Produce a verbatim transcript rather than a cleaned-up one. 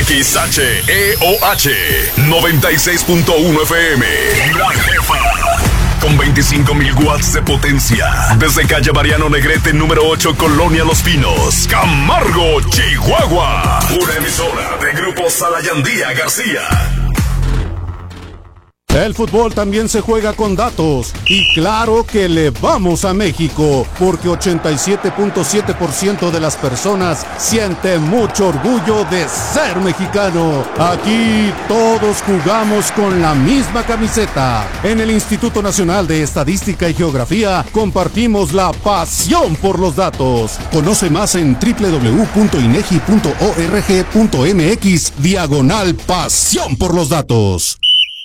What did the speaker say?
X H E O H noventa y seis punto uno F M. La Jefa. Con veinticinco mil watts de potencia. Desde calle Mariano Negrete, número ocho, Colonia Los Pinos, Camargo, Chihuahua. Una emisora de Grupo Salayandía García. El fútbol también se juega con datos y claro que le vamos a México porque ochenta y siete punto siete por ciento de las personas siente mucho orgullo de ser mexicano. Aquí todos jugamos con la misma camiseta. En el Instituto Nacional de Estadística y Geografía compartimos la pasión por los datos. Conoce más en doble u doble u doble u punto inegi punto org punto mx diagonal pasión por los datos.